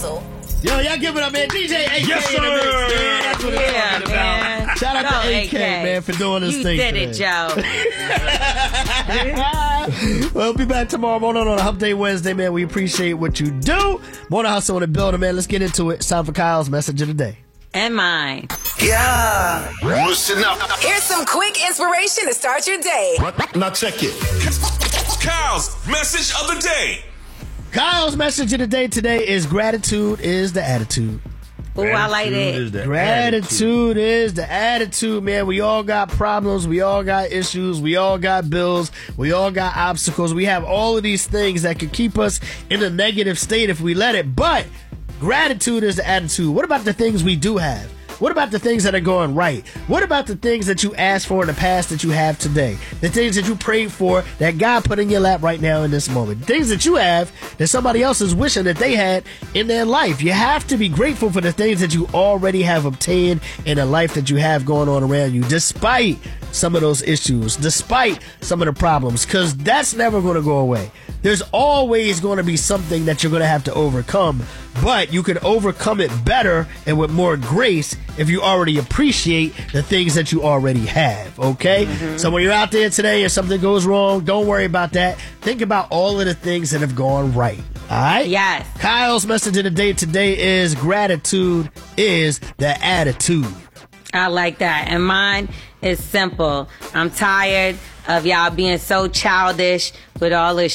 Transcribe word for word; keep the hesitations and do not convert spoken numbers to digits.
Yo, y'all give it up, man. D J A K Yes, in the mix, sir. man. That's what it's Yeah, talking man. about. Shout out Go, to A K, A K, man, for doing this you thing did today. it, Joe. We'll be back tomorrow morning on a Hump Day Wednesday, man. We appreciate what you do. Morning Hustle in the building, man. Let's get into it. It's time for Kyle's message of the day. And mine. Yeah. Listen up. Here's some quick inspiration to start your day. Now check it. Kyle's message of the day. Kyle's message of the day today is gratitude is the attitude. Ooh, I like Gratitude is it. the Gratitude is the attitude, man. We all got problems. We all got issues. We all got bills. We all got obstacles. We have all of these things that could keep us in a negative state if we let it. But gratitude is the attitude. What about the things we do have? What about the things that are going right? What about the things that you asked for in the past that you have today? The things that you prayed for that God put in your lap right now in this moment. Things that you have that somebody else is wishing that they had in their life. You have to be grateful for the things that you already have obtained in the life that you have going on around you, despite some of those issues, despite some of the problems, because that's never going to go away. There's always going to be something that you're going to have to overcome, but you can overcome it better and with more grace if you already appreciate the things that you already have, okay? Mm-hmm. So when you're out there today and something goes wrong, don't worry about that. Think about all of the things that have gone right, all right? Yes. Kyle's message of the day today is gratitude is the attitude. I like that. And mine is simple. I'm tired of y'all being so childish with all this